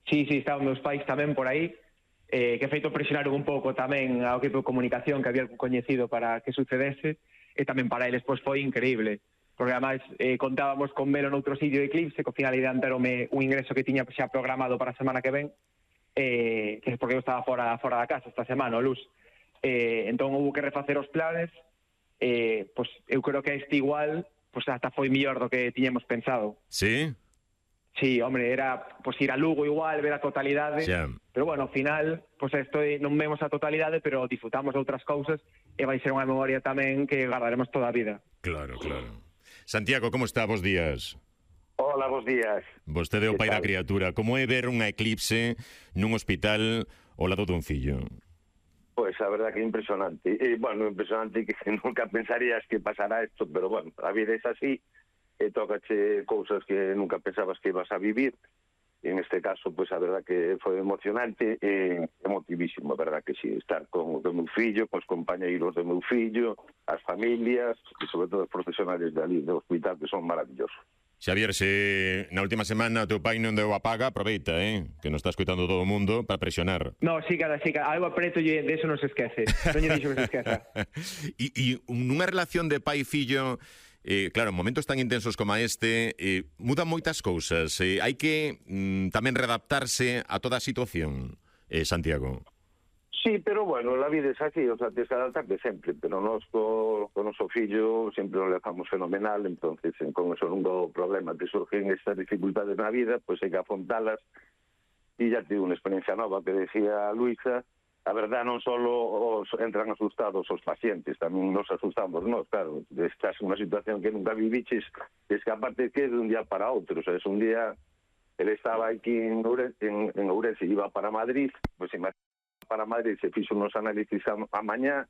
Sí, estaban meus pais tamén por aí, que feito presionaron un pouco tamén ao equipo de comunicación que había algún coñecido para que sucedese, e tamén para eles pois foi increíble, porque ademais contábamos con velo noutro sitio de Eclipse, que ao final adiantaronme un ingreso que tiña xa programado para a semana que ven, que é porque eu estaba fora da casa esta semana, o Luz. Entón houve que refacer os planes, pois eu creo que este igual, pois ata foi mellor do que tiñamos pensado. Sí? Sí, hombre, era pues ir a Lugo igual, ver a totalidade, pero bueno, ao final, pues non vemos a totalidade, pero disfrutamos de outras cousas e vai ser unha memoria tamén que guardaremos toda a vida. Claro. Santiago, como está? Bos días. Hola, bos días. Vostede é o pai da criatura. Como é ver unha eclipse nun hospital ao lado dun fillo? Pois a verdad que impresionante. Impresionante que nunca pensarías que pasará isto, pero bueno, a vida é así. E tócache cousas que nunca pensabas que ibas a vivir. E en este caso, pois a verdad que foi emocionante e emotivísimo, a verdad que sí, estar con o meu fillo, cos compañeiros do meu fillo, as familias e sobre todo os profesionales de ali, do hospital, que son maravillosos. Xavier, se na última semana o teu pai non deu a paga, aproveita, que nos está escoitando todo o mundo para presionar. No, sí, algo apreto de eso non se esquece. Non lle dixo que se esqueza. E nunha relación de pai e fillo, claro, en momentos tan intensos como este, mudan moitas cousas. Hai que tamén readaptarse a toda a situación, Santiago. Sí, pero bueno, la vida es así, o sea, tienes que adaptarte sempre, pero nos con noso fillo sempre nos levamos fenomenal, entonces con eso non do problema que surgen estas dificultades na vida, pois hai que afrontalas, e ya tive unha experiencia nova que decía Luisa. A verdad, non só entran asustados os pacientes, tamén nos asustamos nós, claro, estás en unha situación que nunca viviches, es que aparte que de un día para outro, o sea, es un día, ele estaba aquí en Ourense, iba para Madrid, pois para Madrid se fixo unos análisis a mañá,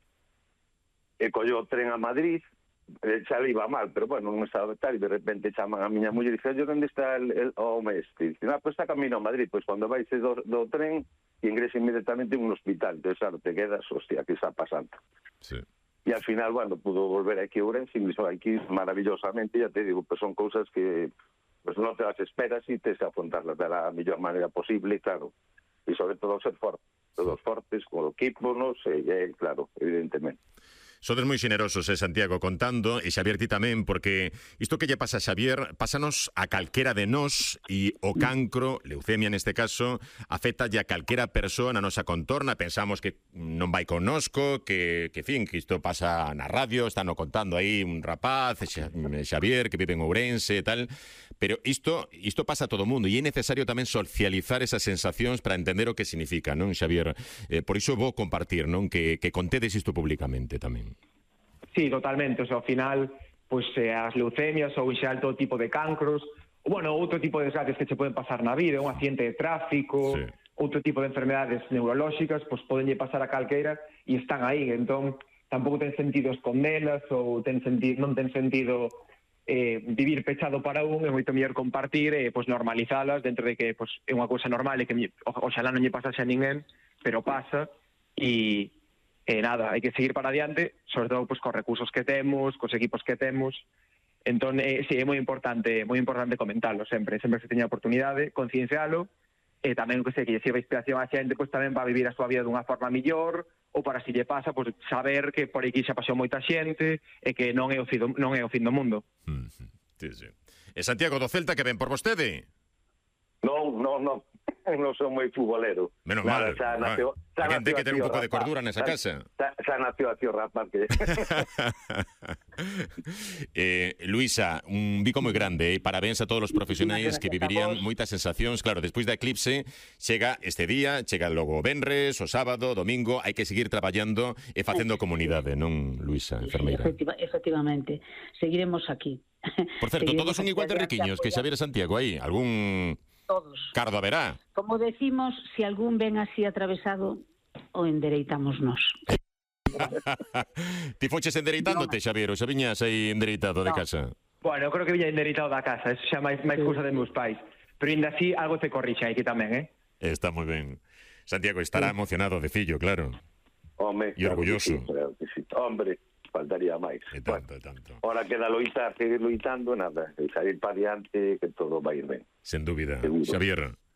e colló o tren a Madrid, xa le iba mal, pero bueno, non estaba tal, e de repente chaman a miña muller e dice, onde está o mestre? Dice, pois está camino a Madrid, pois cando vais do tren, e ingresa inmediatamente en un hospital. Entonces, claro, te quedas, hostia, ¿qué está pasando? Sí. Y al final, bueno, pudo volver aquí a Ourense, ingresó aquí maravillosamente, ya te digo, pues son cosas que pues no te las esperas y tienes que afrontarlas de la mejor manera posible, claro. Y sobre todo ser fuertes, todos fortes, con o equipo, no sé, claro, evidentemente. Sodes moi generosos, Santiago, contando, e Xavier ti tamén, porque isto que lle pasa a Xavier, pásanos a calquera de nós, e o cancro, leucemia neste caso, afecta a calquera persoa na nosa contorna. Pensamos que non vai connosco, que isto pasa na radio, están contando aí un rapaz, Xavier, que vive en Ourense e tal, pero isto pasa a todo o mundo, e é necesario tamén socializar esas sensacións para entender o que significa, non, Xavier? Por iso vou compartir, non, que contedes isto públicamente tamén. Sí, totalmente, o sea, ao final, pois as leucemias ou xeral todo tipo de cancros, ou, bueno, outro tipo de desgracias que se poden pasar na vida, un accidente de tráfico, sí, outro tipo de enfermedades neurolóxicas, pois podenlle pasar a calqueira e están aí, entón tampouco ten sentido escondelas ou non ten sentido vivir pechado para é moito mellor compartir e pois normalizalas dentro de que pois é unha cousa normal e que oxalá non lle pasase a ninguén, pero pasa e nada, hai que seguir para adiante, sobre todo pues, cos recursos que temos, cos equipos que temos. Entón, sí, é moi importante comentarlo sempre que se teña a oportunidade, conciencialo, e tamén que lle sirva inspiración a xente, pues, tamén va a vivir a súa vida dunha forma millor, ou para si lle pasa, pues, saber que por aquí xa pasou moita xente, e que non é o fin do mundo. Sí. E Santiago do Celta, que ven por vostede? Non son moi futbolero. Menos mal. A gente que ten un pouco de cordura nesa casa. Xa nació a tío rapaz que... Luisa, un bico moi grande, parabéns a todos os profesionais que vivirían moitas sensacións. Claro, despois da eclipse chega este día, chega logo o venres, o sábado, domingo, hai que seguir traballando e facendo comunidade, non, Luisa, enfermeira? Efectivamente, seguiremos aquí. Por certo, todos son igual de riquiños que Xavier e Santiago aí, algún... Todos. Cardo haberá. Como decimos, si algún ven así atravesado, o endereitámonos. Ti foches endereitándote, Xavier, ou xa viñas aí endereitado de casa? Bueno, eu creo que viña endereitado da casa, eso xa máis cousa de meus pais. Pero ainda así, algo te corrixe aquí tamén, Está moi ben. Santiago estará emocionado de fillo, claro. Home, e orgulloso. Claro que sí. Hombre, faltaría máis. E tanto. Ahora queda loitar, seguir loitando, nada. E sair para adiante, que todo vai ir ben. Sen dúbida. Seguro. Xavier,